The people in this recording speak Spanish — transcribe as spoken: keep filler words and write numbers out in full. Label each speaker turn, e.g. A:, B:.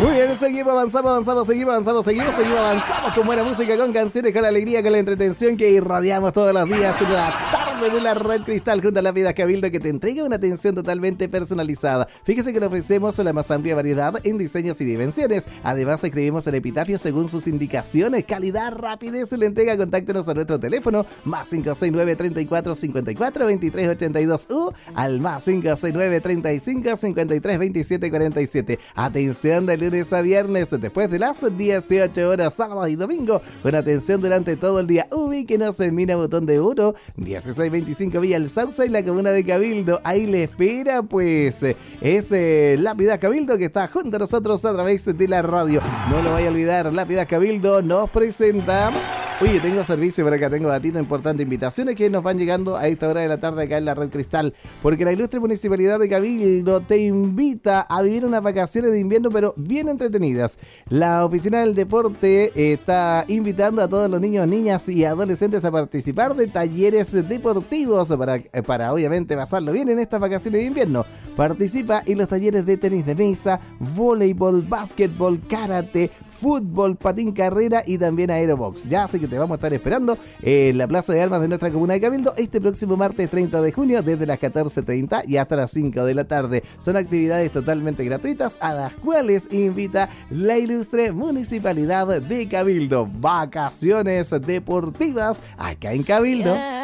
A: Muy bien, seguimos, avanzamos, avanzamos, seguimos, avanzamos, seguimos, seguimos, avanzamos con buena música, con canciones, con la alegría, con la entretención que irradiamos todos los días en la tarde de la Red Cristal junto a Lápidas Cabildo, que te entrega una atención totalmente personalizada. Fíjese que le ofrecemos la más amplia variedad en diseños y dimensiones. Además, escribimos el epitafio según sus indicaciones, calidad, rapidez en la entrega. Contáctenos a nuestro teléfono más cinco seis nueve, treinta y cuatro, cincuenta y cuatro, veintitrés ochenta y dos u al más cinco seis nueve, treinta y cinco, cincuenta y tres, veintisiete cuarenta y siete. Atención de lunes a viernes después de las dieciocho horas, sábado y domingo, con atención durante todo el día. Ubíquenos en Mina Botón de Oro, dieciséis veinticinco Villa El Sauce, y la comuna de Cabildo. Ahí le espera, pues, es eh, Lápidas Cabildo, que está junto a nosotros a través de la radio. No lo vaya a olvidar, Lápidas Cabildo nos presenta... Oye, tengo servicio por acá, tengo datito importante, invitaciones que nos van llegando a esta hora de la tarde acá en la Red Cristal, porque la ilustre Municipalidad de Cabildo te invita a vivir unas vacaciones de invierno, pero bien entretenidas. La Oficina del Deporte está invitando a todos los niños, niñas y adolescentes a participar de talleres deportivos para, para obviamente pasarlo bien en estas vacaciones de invierno. Participa en los talleres de tenis de mesa, voleibol, básquetbol, karate, fútbol, patín carrera y también aerobox. Ya, así que te vamos a estar esperando en la Plaza de Armas de nuestra comuna de Cabildo este próximo martes treinta de junio desde las catorce treinta y hasta las cinco de la tarde. Son actividades totalmente gratuitas a las cuales invita la ilustre Municipalidad de Cabildo. Vacaciones deportivas acá en Cabildo.